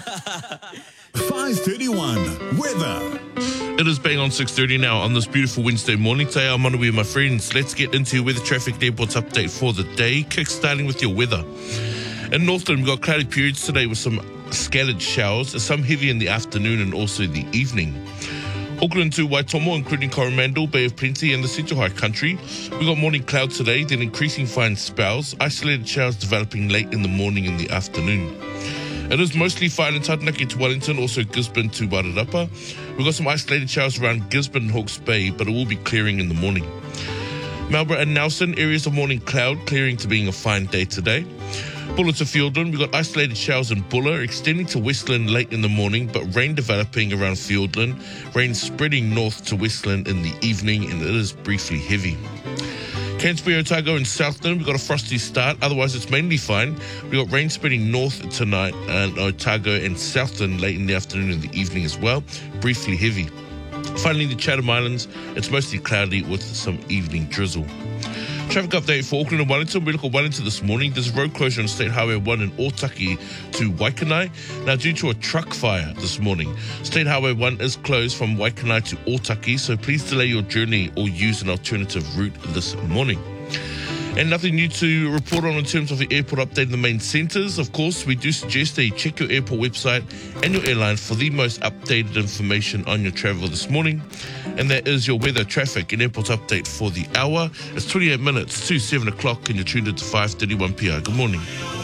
5:31 weather. It is bang on 6:30 now on this beautiful Wednesday morning. Today I'm on the way, my friends. Let's get into your weather traffic and airports update for the day. Kick-starting with your weather. In Northland, we've got cloudy periods today with some scattered showers, some heavy in the afternoon and also the evening. Auckland to Waitomo, including Coromandel, Bay of Plenty and the Central High Country. We've got morning clouds today, then increasing fine spells, isolated showers developing late in the morning and the afternoon. It is mostly fine in Taranaki to Wellington, also Gisborne to Wairarapa. We've got some isolated showers around Gisborne and Hawke's Bay, but it will be clearing in the morning. Marlborough and Nelson, areas of morning cloud, clearing to being a fine day today. Buller to Fiordland, we've got isolated showers in Buller, extending to Westland late in the morning, but rain developing around Fiordland. Rain spreading north to Westland in the evening, and it is briefly heavy. Canterbury, Otago and Southland, we've got a frosty start, otherwise it's mainly fine. We've got rain spreading north tonight, and Otago and Southland late in the afternoon and the evening as well, briefly heavy. Finally, the Chatham Islands, it's mostly cloudy with some evening drizzle. Traffic update for Auckland and Wellington. We look at Wellington this morning. There's a road closure on State Highway 1 in Otaki to Waikanai. Now, due to a truck fire this morning, State Highway 1 is closed from Waikanai to Otaki, so please delay your journey or use an alternative route this morning. And nothing new to report on in terms of the airport update in the main centres. Of course, we do suggest that you check your airport website and your airline for the most updated information on your travel this morning. And that is your weather, traffic and airport update for the hour. It's 28 minutes to 7 o'clock and you're tuned into 5:31 PR. Good morning.